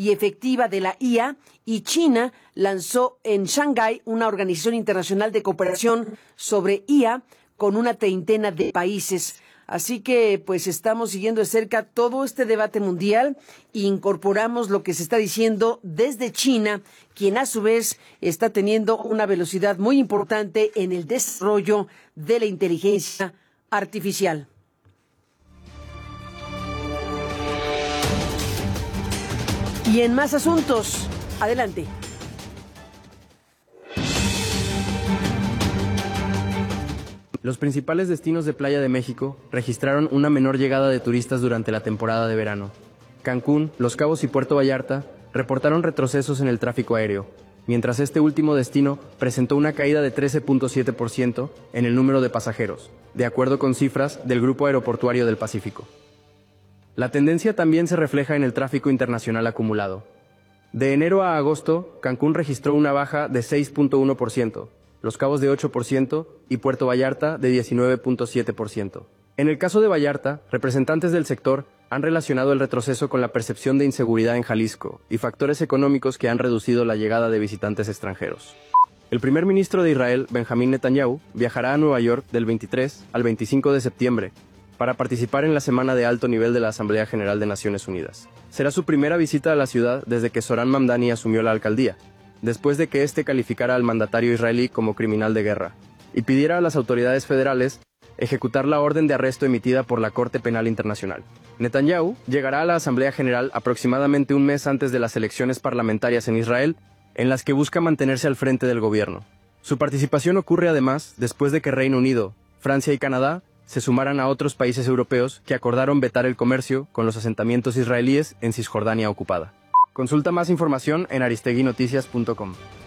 y efectiva de la IA, y China lanzó en Shanghái una organización internacional de cooperación sobre IA con una treintena de países. Así que pues estamos siguiendo de cerca todo este debate mundial e incorporamos lo que se está diciendo desde China, quien a su vez está teniendo una velocidad muy importante en el desarrollo de la inteligencia artificial. Y en más asuntos, adelante. Los principales destinos de playa de México registraron una menor llegada de turistas durante la temporada de verano. Cancún, Los Cabos y Puerto Vallarta reportaron retrocesos en el tráfico aéreo, mientras este último destino presentó una caída de 13.7% en el número de pasajeros, de acuerdo con cifras del Grupo Aeroportuario del Pacífico. La tendencia también se refleja en el tráfico internacional acumulado. De enero a agosto, Cancún registró una baja de 6.1%, Los Cabos de 8% y Puerto Vallarta de 19.7%. En el caso de Vallarta, representantes del sector han relacionado el retroceso con la percepción de inseguridad en Jalisco y factores económicos que han reducido la llegada de visitantes extranjeros. El primer ministro de Israel, Benjamín Netanyahu, viajará a Nueva York del 23 al 25 de septiembre para participar en la semana de alto nivel de la Asamblea General de Naciones Unidas. Será su primera visita a la ciudad desde que Zoran Mamdani asumió la alcaldía, después de que éste calificara al mandatario israelí como criminal de guerra, y pidiera a las autoridades federales ejecutar la orden de arresto emitida por la Corte Penal Internacional. Netanyahu llegará a la Asamblea General aproximadamente un mes antes de las elecciones parlamentarias en Israel, en las que busca mantenerse al frente del gobierno. Su participación ocurre además después de que Reino Unido, Francia y Canadá se sumaran a otros países europeos que acordaron vetar el comercio con los asentamientos israelíes en Cisjordania ocupada. Consulta más información en aristeguinoticias.com.